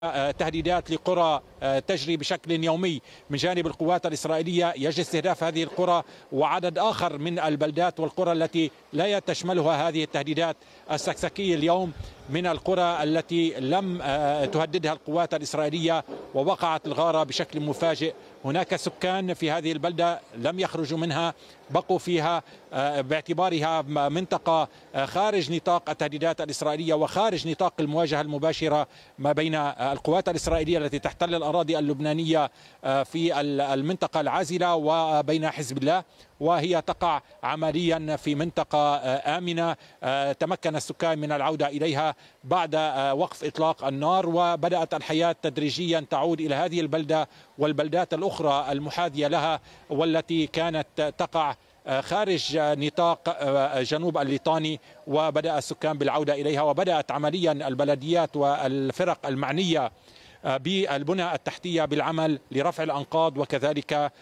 تهديدات لقرى تجري بشكل يومي من جانب القوات الإسرائيلية، يجري استهداف هذه القرى وعدد آخر من البلدات والقرى التي لا تشملها هذه التهديدات السكسكية اليوم من القرى التي لم تهددها القوات الإسرائيلية ووقعت الغارة بشكل مفاجئ. هناك سكان في هذه البلدة لم يخرجوا منها، بقوا فيها باعتبارها منطقة خارج نطاق التهديدات الإسرائيلية وخارج نطاق المواجهة المباشرة ما بين القوات الإسرائيلية التي تحتل الأراضي اللبنانية في المنطقة العازلة وبين حزب الله، وهي تقع عمليا في منطقة آمنة تمكن السكان من العودة إليها بعد وقف إطلاق النار، وبدأت الحياة تدريجيا تعود إلى هذه البلدة والبلدات الأخرى المحاذية لها والتي كانت تقع خارج نطاق جنوب الليطاني، وبدأ السكان بالعودة إليها، وبدأت عمليا البلديات والفرق المعنية بالبنى التحتية بالعمل لرفع الأنقاض وكذلك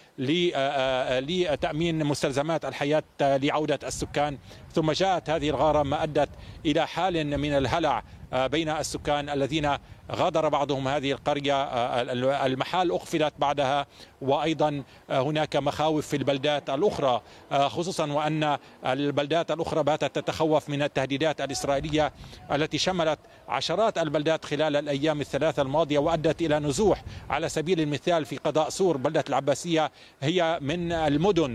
لتأمين مستلزمات الحياة لعودة السكان. ثم جاءت هذه الغارة ما أدت إلى حال من الهلع بين السكان الذين غادر بعضهم هذه القرية، المحال أقفلت بعدها، وأيضا هناك مخاوف في البلدات الأخرى، خصوصا وأن البلدات الأخرى باتت تتخوف من التهديدات الإسرائيلية التي شملت عشرات البلدات خلال الأيام الثلاثة الماضية وأدت إلى نزوح. على سبيل المثال في قضاء صور بلدة العباسية هي من المدن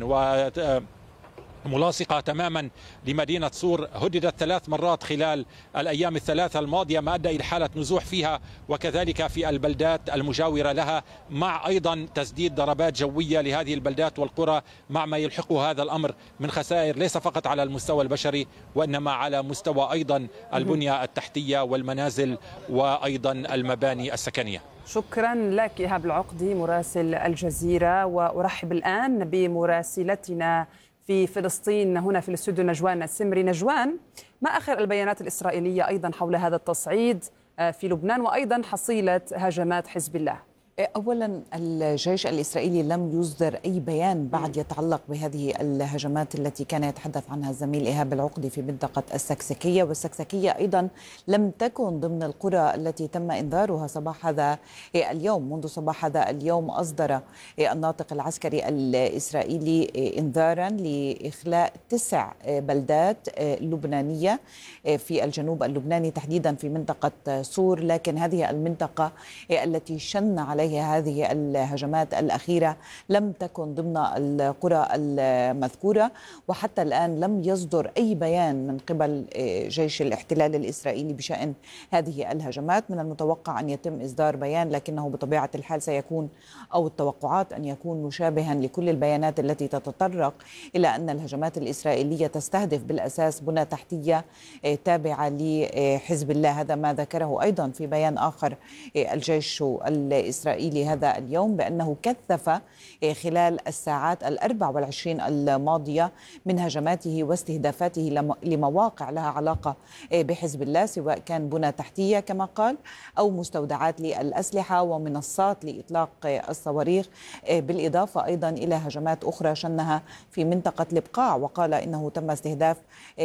ملاصقة تماما لمدينة صور، هددت 3 مرات خلال الأيام الثلاثة الماضية ما أدى إلى حالة نزوح فيها، وكذلك في البلدات المجاورة لها، مع أيضا تسديد ضربات جوية لهذه البلدات والقرى، مع ما يلحقه هذا الأمر من خسائر ليس فقط على المستوى البشري وإنما على مستوى أيضا البنية التحتية والمنازل وأيضا المباني السكنية. شكرا لك إيهاب العقدي مراسل الجزيرة، وأرحب الآن بمراسلتنا في فلسطين هنا في الاستوديو نجوان السمري. نجوان، ما آخر البيانات الإسرائيلية أيضا حول هذا التصعيد في لبنان وأيضا حصيلة هجمات حزب الله؟ أولا، الجيش الإسرائيلي لم يصدر أي بيان بعد يتعلق بهذه الهجمات التي كان يتحدث عنها الزميل إيهاب العقدي في منطقة السكسكية، والسكسكية أيضا لم تكن ضمن القرى التي تم إنذارها صباح هذا اليوم. منذ صباح هذا اليوم أصدر الناطق العسكري الإسرائيلي إنذارا لإخلاء 9 بلدات لبنانية في الجنوب اللبناني، تحديدا في منطقة صور، لكن هذه المنطقة التي شن عليها هذه الهجمات الأخيرة لم تكن ضمن القرى المذكورة، وحتى الآن لم يصدر أي بيان من قبل جيش الاحتلال الإسرائيلي بشأن هذه الهجمات. من المتوقع أن يتم إصدار بيان، لكنه بطبيعة الحال سيكون، أو التوقعات أن يكون مشابها لكل البيانات التي تتطرق إلى أن الهجمات الإسرائيلية تستهدف بالأساس بنى تحتية تابعة لحزب الله. هذا ما ذكره أيضا في بيان آخر الجيش الإسرائيلي هذا اليوم، بأنه كثف خلال الساعات 24 الماضية من هجماته واستهدافاته لمواقع لها علاقة بحزب الله، سواء كان بنى تحتية كما قال أو مستودعات للأسلحة ومنصات لإطلاق الصواريخ، بالإضافة أيضا إلى هجمات أخرى شنها في منطقة البقاع، وقال إنه تم استهداف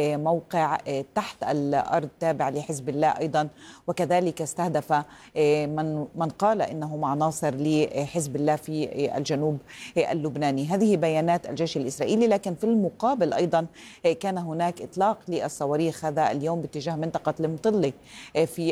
موقع تحت الأرض تابع لحزب الله أيضا، وكذلك استهدف من قال إنه عناصر لحزب الله في الجنوب اللبناني. هذه بيانات الجيش الإسرائيلي، لكن في المقابل أيضا كان هناك إطلاق للصواريخ هذا اليوم باتجاه منطقة المطلي في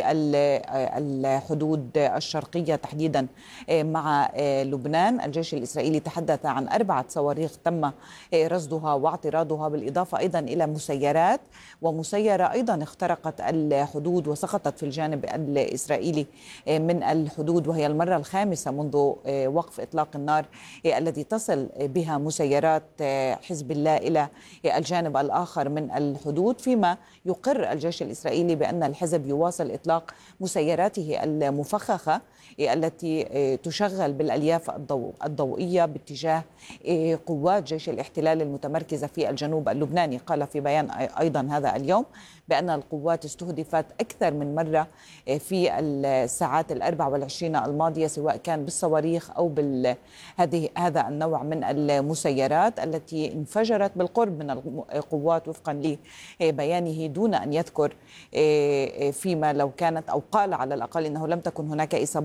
الحدود الشرقية تحديدا مع لبنان. الجيش الإسرائيلي تحدث عن 4 صواريخ تم رصدها واعتراضها، بالإضافة أيضا إلى مسيرات، ومسيرة أيضا اخترقت الحدود وسقطت في الجانب الإسرائيلي من الحدود، وهي المرة الخامسة منذ وقف إطلاق النار الذي تصل بها مسيرات حزب الله إلى الجانب الآخر من الحدود، فيما يقر الجيش الإسرائيلي بأن الحزب يواصل إطلاق مسيراته المفخخة التي تشغل بالألياف الضوئية باتجاه قوات جيش الاحتلال المتمركزة في الجنوب اللبناني. قال في بيان أيضا هذا اليوم بأن القوات استهدفت أكثر من مرة في الساعات 24 الماضية، سواء كان بالصواريخ أو هذا النوع من المسيرات التي انفجرت بالقرب من القوات وفقا لبيانه، دون أن يذكر فيما لو كانت، أو قال على الأقل أنه لم تكن هناك إصابات